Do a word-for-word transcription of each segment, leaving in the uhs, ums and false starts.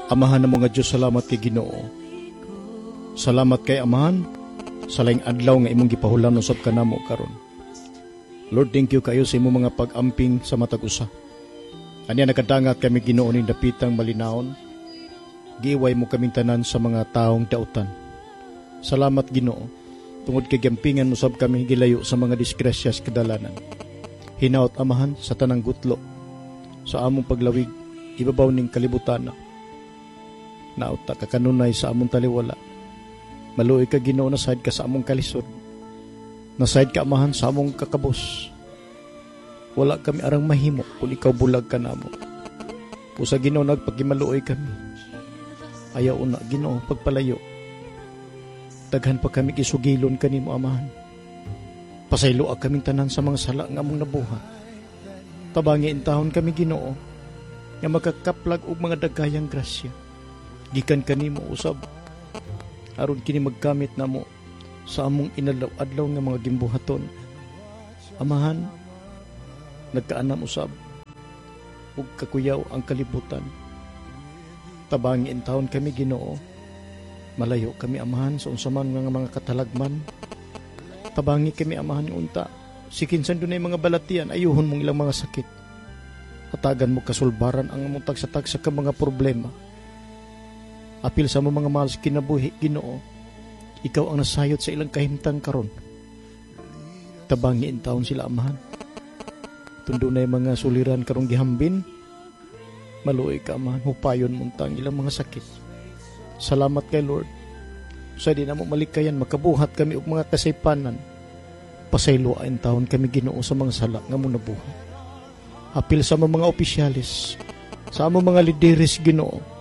Amahan na mga Diyos, salamat kay Ginoo. Salamat kay Amahan sa laing adlaw nga imong gipahulan usab kanamo karon. Lord, thank you kayo sa imong mga pag-amping sa matag usa. Anya nakadangat kami Ginoo ning dapitang malinawon. Giway mo kaming tanan sa mga taong dautan. Salamat Ginoo. Tungod kay gampingan mo sab kami gilayo sa mga disgrasya sa kadalanan. Hinaot Amahan sa tanang gutlo sa among paglawig ibabaw ning kalibutan. Nauta ka kanunay sa among taliwala. Maluoy ka Ginoo na side ka sa among kalisod. Na side ka Amahan sa among kakabos. Wala kami arang mahimo kung ikaw bulag ka namo. Pusa Ginoo nagpagimaluoy kami. Ayaw una Ginoo pagpalayo. Daghan pa kami kisugilon kanimo Amahan. Pasaylo kaming tanan sa mga sala nga among nabuhat. Tabangi intahon kami Ginoo nga makakaplag og mga dagayang grasya. Gikan kanimo usab aron kini magkamit namo sa among inadlaw-adlaw nga mga gimbuhaton. Amahan, nagkaanam usab ug kakuyaw ang kalibutan. Tabangi intahon kami Ginoo. Malayo kami Amahan sa unsaman nga mga katalagman. Tabangi kami Amahan unta. Sikinsan dunay mga balatian, ayuhon mong ilang mga sakit. Hatagan mo kasulbaran ang among tagsa-tagsa ka mga problema. Apil sa mga mahal sa kinabuhi Ginoo. Ikaw ang nasayot sa ilang kahimtang karon. Tabangi intawon sila Amahan. Tundo na mga suliran karong gihambin. Maluoy ka Amahan, hupayon muntang ilang mga sakit. Salamat kay Lord. Sa di na mo malikayan, makabuhat kami og mga kasaypanan. Pasayloain taon kami Ginoo sa mga sala nga mong nabuhat. Apil sa mga opisyalis, sa among mga lideres Ginoo.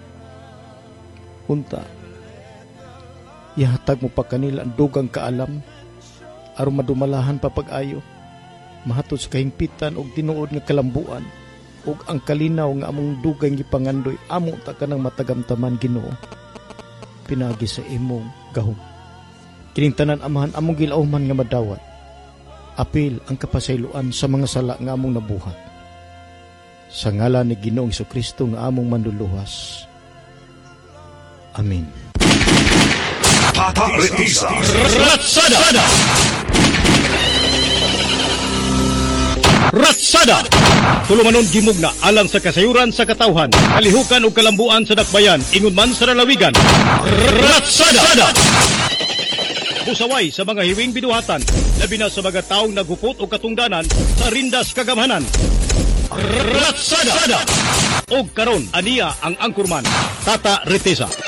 Unta, ihatag mo pa kanila ang dugang kaalam, aron madumalahan pa pag-ayo, mahatod sa kahimpitan og tinuod nga kalambuan, ug ang kalinaw nga among dugay gipangandoy, amo ta kanang matagamtaman Ginoo. Pinagi sa imong gahom. Kining tanan Amahan among gilauman nga madawat. Apil ang kapasayloan sa mga sala nga among nabuhat. Sa ngalan ni Ginoong Jesucristo nga among manluluwas. Amen. Tata Retisa Ratsada! Ratsada! Tulumanon gimug na alang sa kasayuran sa katawhan, kalihukan o kalambuan sa dakbayan, ingon man sa lalawigan. Ratsada! Pusaway sa mga hiwing binuhatan, labi na sa mga taong naghupot o katungdanan sa rindas kagamhanan. Ratsada! Og karon aniya ang angkurman, Tata Retisa.